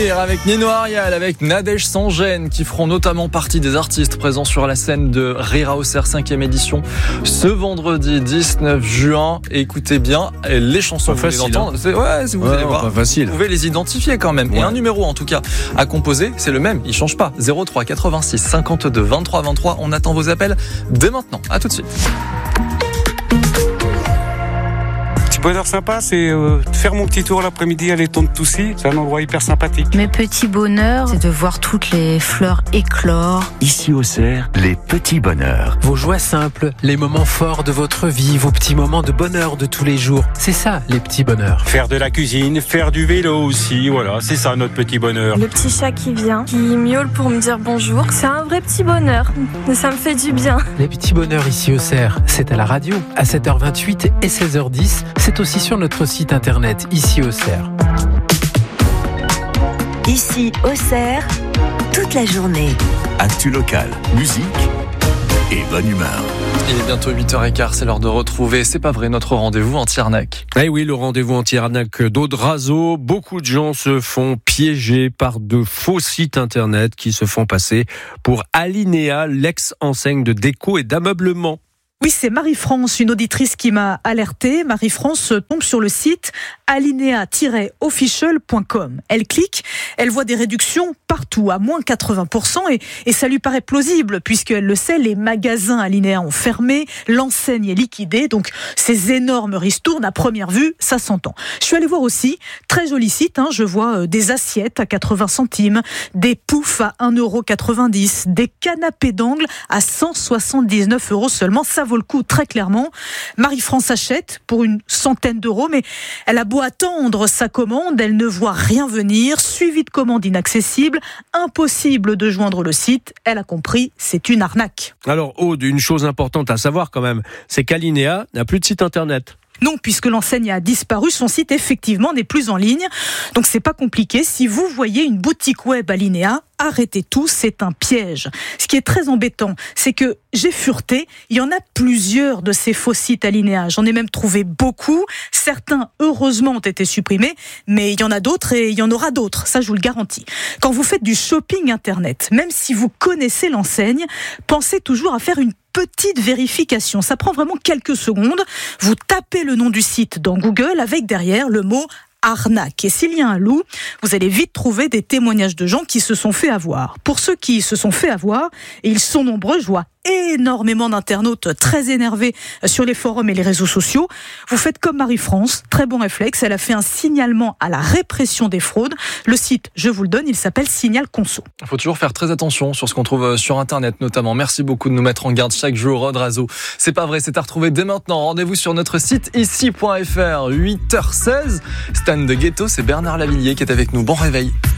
finir avec Nino Ariel, avec Nadège Sans-Gêne, qui feront notamment partie des artistes présents sur la scène de Rire à Auxerre 5e édition ce vendredi 19 juin. Écoutez bien les chansons que vous allez entendre. Vous allez voir, vous pouvez les identifier quand même. Et un numéro en tout cas à composer, c'est le même, il change pas. 03 86 52 23 23. On attend vos appels dès maintenant. À tout de suite. Bonheur sympa, c'est faire mon petit tour l'après-midi à l'étang de Toussy. C'est un endroit hyper sympathique. Mes petits bonheurs, c'est de voir toutes les fleurs éclore. Ici Auxerre, les petits bonheurs. Vos joies simples, les moments forts de votre vie, vos petits moments de bonheur de tous les jours. C'est ça, les petits bonheurs. Faire de la cuisine, faire du vélo aussi, voilà, c'est ça notre petit bonheur. Le petit chat qui vient, qui miaule pour me dire bonjour, c'est un vrai petit bonheur. Ça me fait du bien. Les petits bonheurs ici Auxerre, c'est à la radio, à 7h28 et 16h10. C'est aussi sur notre site internet, ici Auxerre. Ici Auxerre, toute la journée. Actu locale, musique et bonne humeur. Il est bientôt 8h15, c'est l'heure de retrouver, c'est pas vrai, notre rendez-vous anti-arnaque. Eh oui, le rendez-vous anti-arnaque d'Audrazo. Beaucoup de gens se font piéger par de faux sites internet qui se font passer pour Alinéa, l'ex-enseigne de déco et d'ameublement. Oui, c'est Marie-France, une auditrice qui m'a alertée. Marie-France tombe sur le site alinea-official.com. Elle clique, elle voit des réductions partout, à moins 80%, et ça lui paraît plausible, puisqu'elle le sait, les magasins Alinea ont fermé, l'enseigne est liquidée, donc ces énormes ristournes, à première vue, ça s'entend. Je suis allée voir aussi, très joli site, je vois des assiettes à 80 centimes, des poufs à 1,90 €, des canapés d'angle à 179 € seulement, ça vaut le coup très clairement. Marie-France achète pour une centaine d'euros, mais elle a beau attendre sa commande, elle ne voit rien venir, suivi de commande inaccessible, impossible de joindre le site, elle a compris, c'est une arnaque. Alors Aude, une chose importante à savoir quand même, c'est qu'Alinéa n'a plus de site internet. Non, puisque l'enseigne a disparu, son site effectivement n'est plus en ligne. Donc c'est pas compliqué. Si vous voyez une boutique web Alinea, arrêtez tout, c'est un piège. Ce qui est très embêtant, c'est que j'ai fureté, il y en a plusieurs de ces faux sites Alinea. J'en ai même trouvé beaucoup. Certains, heureusement, ont été supprimés, mais il y en a d'autres et il y en aura d'autres. Ça, je vous le garantis. Quand vous faites du shopping internet, même si vous connaissez l'enseigne, pensez toujours à faire une petite vérification. Ça prend vraiment quelques secondes. Vous tapez le nom du site dans Google avec derrière le mot arnaque. Et s'il y a un loup, vous allez vite trouver des témoignages de gens qui se sont fait avoir. Pour ceux qui se sont fait avoir, et ils sont nombreux, je vois énormément d'internautes très énervés sur les forums et les réseaux sociaux. Vous faites comme Marie-France, très bon réflexe, elle a fait un signalement à la répression des fraudes. Le site, je vous le donne, il s'appelle Signal Conso. Il faut toujours faire très attention sur ce qu'on trouve sur internet notamment. Merci beaucoup de nous mettre en garde chaque jour, Audrazo. C'est pas vrai, c'est à retrouver dès maintenant. Rendez-vous sur notre site ici.fr, 8h16. Stan de Ghetto, c'est Bernard Lavillier qui est avec nous. Bon réveil.